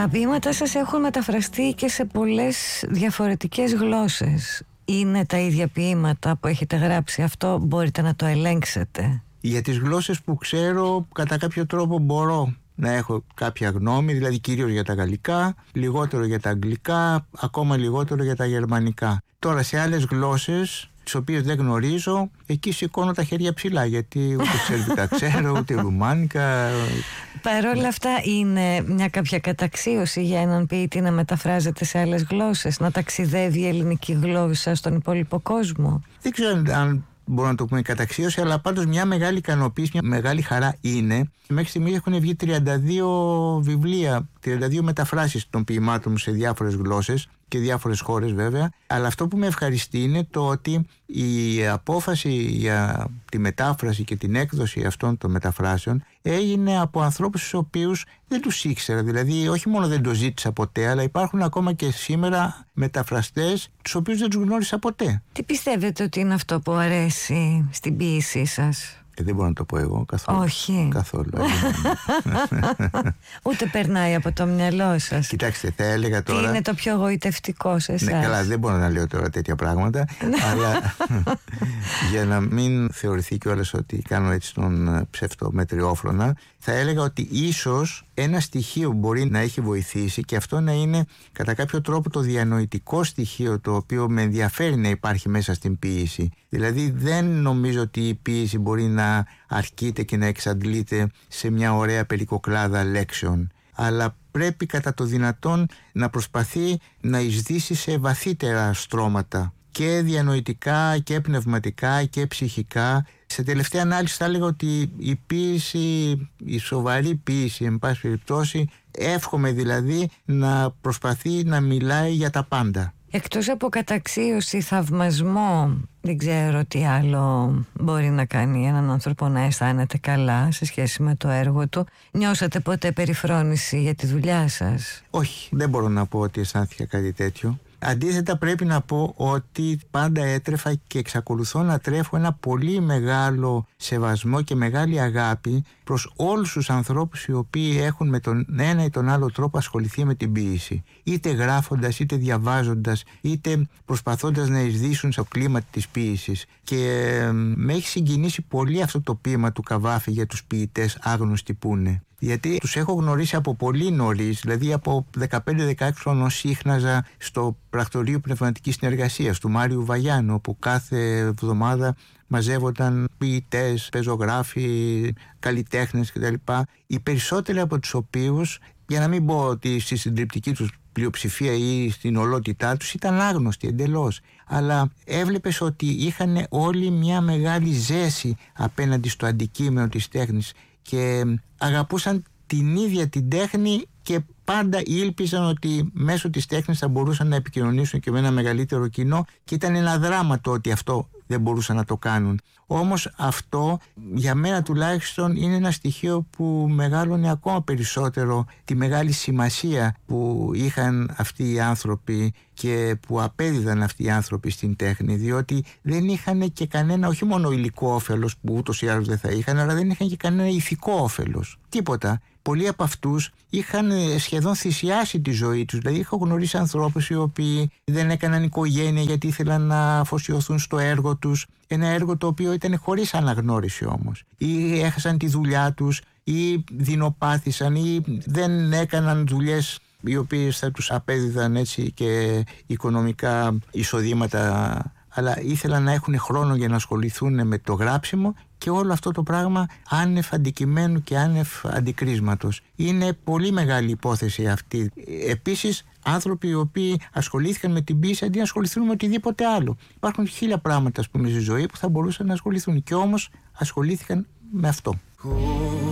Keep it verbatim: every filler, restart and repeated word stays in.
Τα ποίηματά σας έχουν μεταφραστεί και σε πολλές διαφορετικές γλώσσες. Είναι τα ίδια ποίηματα που έχετε γράψει? Αυτό μπορείτε να το ελέγξετε? Για τις γλώσσες που ξέρω, κατά κάποιο τρόπο μπορώ να έχω κάποια γνώμη, δηλαδή κυρίως για τα γαλλικά, λιγότερο για τα αγγλικά, ακόμα λιγότερο για τα γερμανικά. Τώρα σε άλλες γλώσσες, τις οποίες δεν γνωρίζω, εκεί σηκώνω τα χέρια ψηλά, γιατί ούτε σερβικά ξέρω, ούτε ρουμάνικα. Παρ' όλα αυτά, είναι μια κάποια καταξίωση για έναν ποιητή να μεταφράζεται σε άλλες γλώσσες, να ταξιδεύει η ελληνική γλώσσα στον υπόλοιπο κόσμο? Δεν ξέρω αν μπορούμε να το πούμε καταξίωση, αλλά πάντως μια μεγάλη ικανοποίηση, μια μεγάλη χαρά είναι. Μέχρι στιγμής έχουν βγει τριάντα δύο βιβλία, τριάντα δύο μεταφράσεις των ποιημάτων μου σε διάφορες γλώσσες και διάφορες χώρες βέβαια. Αλλά αυτό που με ευχαριστεί είναι το ότι η απόφαση για τη μετάφραση και την έκδοση αυτών των μεταφράσεων έγινε από ανθρώπους τους οποίους δεν τους ήξερα. Δηλαδή, όχι μόνο δεν το ζήτησα ποτέ, αλλά υπάρχουν ακόμα και σήμερα μεταφραστές τους οποίους δεν τους γνώρισα ποτέ. Τι πιστεύετε ότι είναι αυτό που αρέσει στην ποίησή σας? Ε, δεν μπορώ να το πω εγώ καθόλου. Όχι. Καθόλου. Ούτε περνάει από το μυαλό σας? Κοιτάξτε, θα έλεγα τώρα. Τι είναι το πιο γοητευτικό σε εσάς? Ναι, καλά, δεν μπορώ να λέω τώρα τέτοια πράγματα. Αλλά για να μην θεωρηθεί κιόλας ότι κάνω έτσι τον ψευτομετριόφρονα, θα έλεγα ότι ίσως ένα στοιχείο μπορεί να έχει βοηθήσει, και αυτό να είναι κατά κάποιο τρόπο το διανοητικό στοιχείο, το οποίο με ενδιαφέρει να υπάρχει μέσα στην ποίηση. Δηλαδή, δεν νομίζω ότι η ποίηση μπορεί να αρκείται και να εξαντλείται σε μια ωραία περικοκλάδα λέξεων, αλλά πρέπει κατά το δυνατόν να προσπαθεί να εισδύσει σε βαθύτερα στρώματα, και διανοητικά και πνευματικά και ψυχικά. Σε τελευταία ανάλυση θα έλεγα ότι η ποίηση, η σοβαρή ποίηση εν πάση περιπτώσει, εύχομαι δηλαδή να προσπαθεί να μιλάει για τα πάντα. Εκτός από καταξίωση, θαυμασμό, δεν ξέρω τι άλλο μπορεί να κάνει έναν άνθρωπο να αισθάνεται καλά σε σχέση με το έργο του. Νιώσατε ποτέ περιφρόνηση για τη δουλειά σας? Όχι, δεν μπορώ να πω ότι αισθάνθηκα κάτι τέτοιο. Αντίθετα, πρέπει να πω ότι πάντα έτρεφα και εξακολουθώ να τρέφω ένα πολύ μεγάλο σεβασμό και μεγάλη αγάπη προς όλους τους ανθρώπους οι οποίοι έχουν με τον ένα ή τον άλλο τρόπο ασχοληθεί με την ποίηση. Είτε γράφοντας, είτε διαβάζοντας, είτε προσπαθώντας να εισδύσουν στο κλίμα της ποίησης. Και ε, με έχει συγκινήσει πολύ αυτό το ποίημα του Καβάφη για τους ποιητές άγνωστοι που είναι. Γιατί τους έχω γνωρίσει από πολύ νωρίς, δηλαδή από δεκαπέντε δεκαέξι χρονών σύχναζα στο πρακτορείο πνευματικής συνεργασίας του Μάριου Βαγιάννου, όπου κάθε εβδομάδα μαζεύονταν ποιητές, πεζογράφοι, καλλιτέχνες κτλ. Οι περισσότεροι από τους οποίους, για να μην πω ότι στη συντριπτική τους πλειοψηφία ή στην ολότητά τους, ήταν άγνωστοι εντελώς. Αλλά έβλεπες ότι είχαν όλοι μια μεγάλη ζέση απέναντι στο αντικείμενο της τέχνης και αγαπούσαν την ίδια την τέχνη, και πάντα ήλπιζαν ότι μέσω της τέχνης θα μπορούσαν να επικοινωνήσουν και με ένα μεγαλύτερο κοινό, και ήταν ένα δράμα το ότι αυτό δεν μπορούσαν να το κάνουν. Όμως αυτό για μένα τουλάχιστον είναι ένα στοιχείο που μεγάλωνε ακόμα περισσότερο τη μεγάλη σημασία που είχαν αυτοί οι άνθρωποι και που απέδιδαν αυτοί οι άνθρωποι στην τέχνη, διότι δεν είχαν και κανένα, όχι μόνο υλικό όφελος που ούτως ή άλλως δεν θα είχαν, αλλά δεν είχαν και κανένα ηθικό όφελος. Τίποτα. Πολλοί από αυτούς είχαν σχεδόν θυσιάσει τη ζωή τους. Δηλαδή, έχω γνωρίσει ανθρώπους οι οποίοι δεν έκαναν οικογένεια γιατί ήθελαν να αφοσιωθούν στο έργο τους. Ένα έργο το οποίο ήταν χωρίς αναγνώριση όμως. Ή έχασαν τη δουλειά τους, ή δεινοπάθησαν, ή δεν έκαναν δουλειές οι οποίες θα τους απέδιδαν έτσι και οικονομικά εισοδήματα, αλλά ήθελαν να έχουν χρόνο για να ασχοληθούν με το γράψιμο, και όλο αυτό το πράγμα άνευ αντικειμένου και άνευ αντικρίσματος. Είναι πολύ μεγάλη υπόθεση αυτή. Επίσης, άνθρωποι οι οποίοι ασχολήθηκαν με την ποίηση αντί να ασχοληθούν με οτιδήποτε άλλο. Υπάρχουν χίλια πράγματα, ας πούμε, στη ζωή που θα μπορούσαν να ασχοληθούν, και όμως ασχολήθηκαν με αυτό.